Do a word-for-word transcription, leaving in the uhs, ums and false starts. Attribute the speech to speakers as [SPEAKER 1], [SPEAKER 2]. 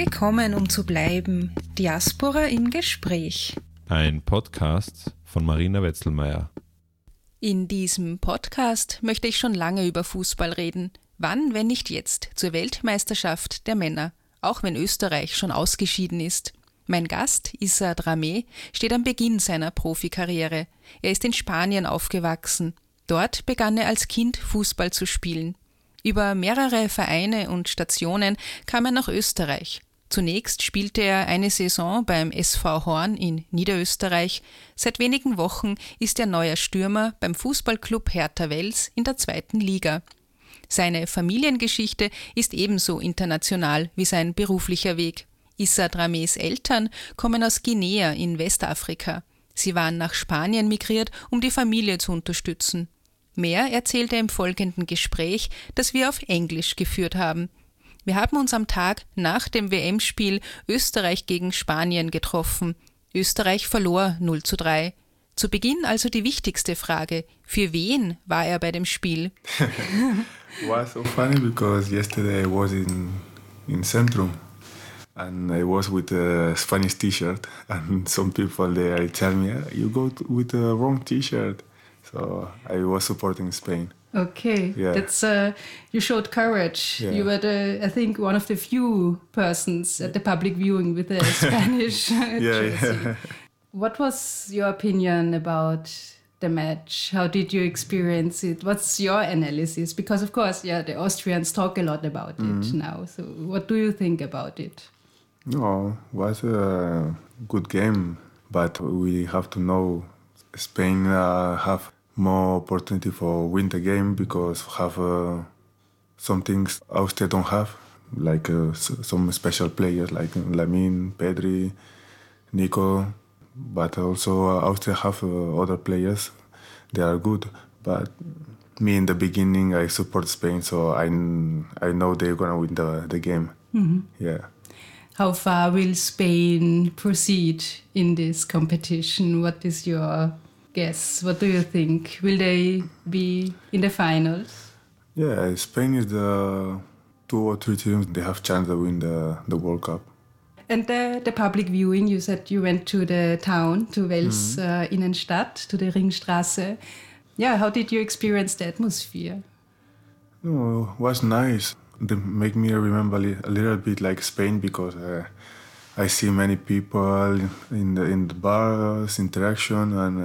[SPEAKER 1] Gekommen, um zu bleiben. Diaspora im Gespräch.
[SPEAKER 2] Ein Podcast von Marina Wetzelmeier.
[SPEAKER 1] In diesem Podcast möchte ich schon lange über Fußball reden. Wann, wenn nicht jetzt, zur Weltmeisterschaft der Männer, auch wenn Österreich schon ausgeschieden ist. Mein Gast, Issa Dramé, steht am Beginn seiner Profikarriere. Er ist in Spanien aufgewachsen. Dort begann er als Kind Fußball zu spielen. Über mehrere Vereine und Stationen kam er nach Österreich. Zunächst spielte er eine Saison beim S V Horn in Niederösterreich. Seit wenigen Wochen ist er neuer Stürmer beim Fußballclub Hertha Wels in der zweiten Liga. Seine Familiengeschichte ist ebenso international wie sein beruflicher Weg. Issa Dramés Eltern kommen aus Guinea in Westafrika. Sie waren nach Spanien migriert, um die Familie zu unterstützen. Mehr erzählt er im folgenden Gespräch, das wir auf Englisch geführt haben. Wir haben uns am Tag nach dem W M-Spiel Österreich gegen Spanien getroffen. Österreich verlor null zu drei. Zu Beginn also die wichtigste Frage: Für wen war er bei dem Spiel?
[SPEAKER 3] It was so funny because yesterday I was in, in Centrum and I was with a Spanish t-shirt and some people there tell me, you go to, with the wrong t-shirt. So I was supporting Spain.
[SPEAKER 1] Okay,
[SPEAKER 3] yeah.
[SPEAKER 1] that's uh, you showed courage.
[SPEAKER 3] Yeah.
[SPEAKER 1] You were the, I think, one of the few persons at the public viewing with a Spanish
[SPEAKER 3] yeah,
[SPEAKER 1] jersey.
[SPEAKER 3] yeah.
[SPEAKER 1] What was your opinion about the match? How did you experience it? What's your analysis? Because of course, yeah, the Austrians talk a lot about
[SPEAKER 3] Mm-hmm.
[SPEAKER 1] it now. So what do you think about it?
[SPEAKER 3] No, it was a good game, but we have to know Spain uh, have more opportunity for win the game because have uh, some things Austria don't have, like uh, s- some special players like Lamine, Pedri, Nico, but also uh, Austria have uh, other players. They are good, but me in the beginning I support Spain, so I I know they're gonna win the the game.
[SPEAKER 1] Mm-hmm.
[SPEAKER 3] Yeah.
[SPEAKER 1] How far will Spain proceed in this competition? What is your guess? What do you think? Will they be in the finals?
[SPEAKER 3] Yeah, Spain is the two or three teams they have chance to win the, the World Cup.
[SPEAKER 1] And the, the public viewing, you said you went to the town, to Wels
[SPEAKER 3] Mhm.
[SPEAKER 1] uh, Innenstadt, to the Ringstraße. Yeah, how did you experience the atmosphere?
[SPEAKER 3] No, it was nice. They make me remember li- a little bit like Spain because uh, I see many people in the in the bars, interaction, and